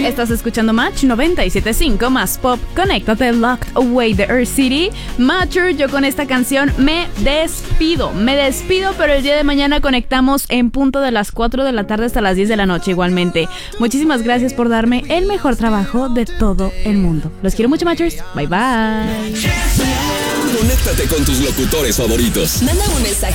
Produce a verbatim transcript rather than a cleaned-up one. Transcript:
Estás escuchando Match noventa y siete punto cinco más pop. Conéctate, Locked Away de Earth City. Matcher, yo con esta canción me despido. Me despido, pero el día de mañana conectamos en punto de las cuatro de la tarde hasta las diez de la noche igualmente. Muchísimas gracias por darme el mejor trabajo de todo el mundo. Los quiero mucho, Matchers. Bye, bye. Conéctate con tus locutores favoritos. Manda un mensaje